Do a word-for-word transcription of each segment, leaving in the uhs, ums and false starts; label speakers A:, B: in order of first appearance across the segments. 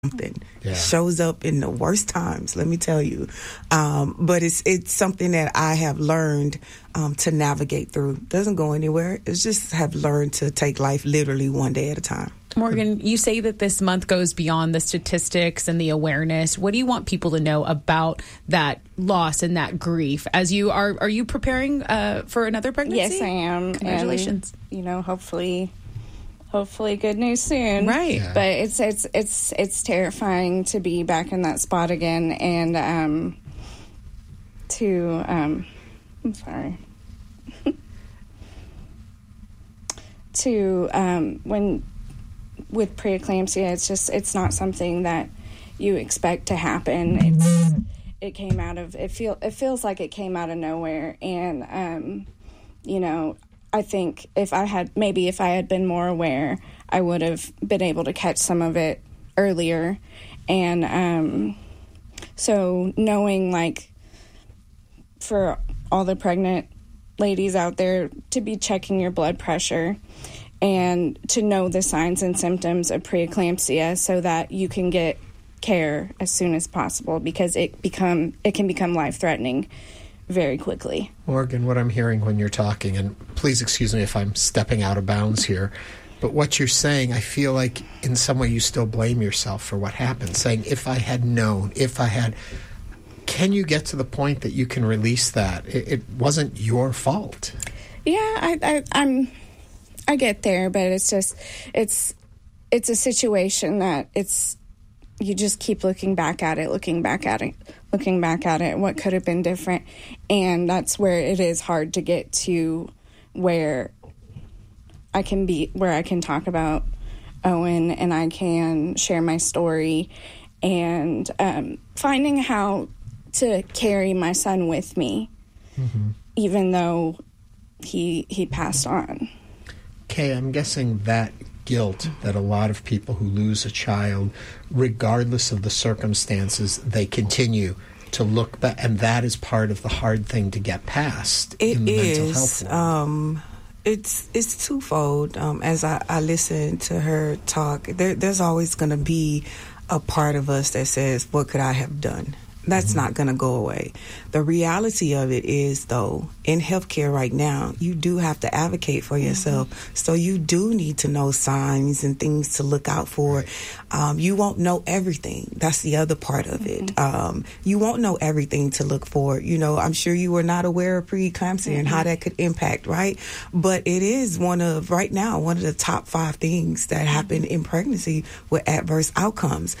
A: something yeah. shows up in the worst times, let me tell you. Um, but it's it's something that I have learned um, to navigate through. Doesn't go anywhere. It's just have learned to take life literally one day at a time.
B: Morgan, you say that this month goes beyond the statistics and the awareness. What do you want people to know about that loss and that grief? As you are, are you preparing uh, for another pregnancy?
C: Yes, I am.
B: Congratulations.
C: And, you know, hopefully, hopefully, good news soon.
B: Right.
A: Yeah.
C: But it's it's it's it's terrifying to be back in that spot again, and um, to um, I'm sorry. to um, when. With preeclampsia, it's just it's not something that you expect to happen. It's it came out of it feel it feels like it came out of nowhere, and um, you know, I think if I had maybe if I had been more aware, I would have been able to catch some of it earlier, and um, so knowing like for all the pregnant ladies out there to be checking your blood pressure. And to know the signs and symptoms of preeclampsia so that you can get care as soon as possible, because it become it can become life-threatening very quickly.
D: Morgan, what I'm hearing when you're talking, and please excuse me if I'm stepping out of bounds here, but what you're saying, I feel like in some way you still blame yourself for what happened, saying, if I had known, if I had... Can you get to the point that you can release that? It, it wasn't your fault.
C: Yeah, I, I, I'm... I get there, but it's just, it's, it's a situation that it's, you just keep looking back at it, looking back at it, looking back at it, what could have been different. And that's where it is hard to get to where I can be, where I can talk about Owen and I can share my story, and um, finding how to carry my son with me, mm-hmm. even though he, he passed on.
D: Kay, I'm guessing that guilt that a lot of people who lose a child, regardless of the circumstances, they continue to look back, and that is part of the hard thing to get past
A: it
D: in the
A: is,
D: mental health world.
A: Um, it's it's twofold. Um, as I, I listen to her talk, there, there's always going to be a part of us that says, what could I have done? That's mm-hmm. not going to go away. The reality of it is, though, in healthcare right now, you do have to advocate for yourself. Mm-hmm. So you do need to know signs and things to look out for. Um, you won't know everything. That's the other part of mm-hmm. it. Um, you won't know everything to look for. You know, I'm sure you were not aware of preeclampsia mm-hmm. and how that could impact, right? But it is one of, right now, one of the top five things that happen in pregnancy with adverse outcomes.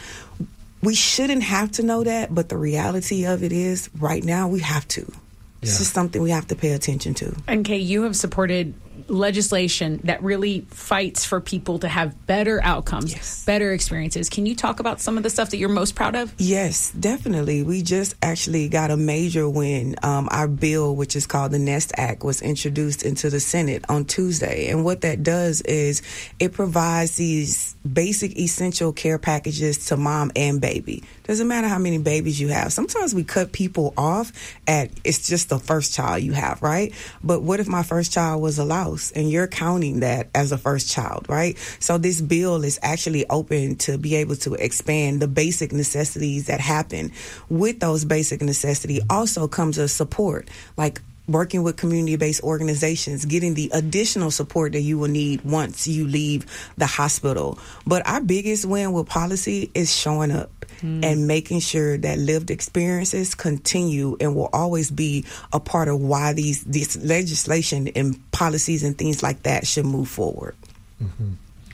A: We shouldn't have to know that, but the reality of it is, right now, we have to. Yeah. It's just something we have to pay attention to.
B: And Kay, you have supported legislation that really fights for people to have better outcomes,
A: yes.
B: better experiences. Can you talk about some of the stuff that you're most proud of?
A: Yes, definitely. We just actually got a major win. Um, our bill, which is called the NEST Act, was introduced into the Senate on Tuesday. And what that does is it provides these basic essential care packages to mom and baby. Doesn't matter how many babies you have. Sometimes we cut people off at it's just the first child you have, right? But what if my first child was a louse and you're counting that as a first child, right? So this bill is actually open to be able to expand the basic necessities that happen. With those basic necessities also comes a support, like working with community-based organizations, getting the additional support that you will need once you leave the hospital. But our biggest win with policy is showing up mm. and making sure that lived experiences continue and will always be a part of why these this legislation and policies and things like that should move forward.
D: Mm-hmm.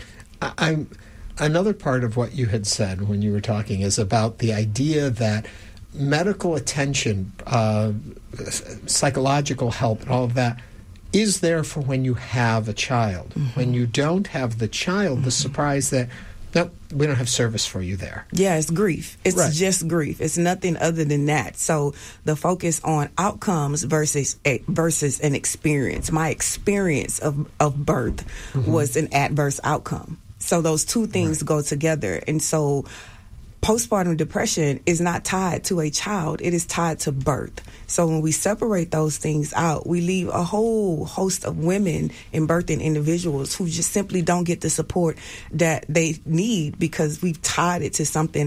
D: I, I'm another part of what you had said when you were talking is about the idea that medical attention, uh, psychological help, and all of that is there for when you have a child. Mm-hmm. When you don't have the child, mm-hmm. the surprise that, nope, we don't have service for you there.
A: Yeah, it's grief. It's
D: right.
A: just grief. It's nothing other than that. So the focus on outcomes versus a, versus an experience. My experience of, of birth mm-hmm. was an adverse outcome. So those two things right. go together. And so postpartum depression is not tied to a child. It is tied to birth. So when we separate those things out, we leave a whole host of women and birthing individuals who just simply don't get the support that they need because we've tied it to something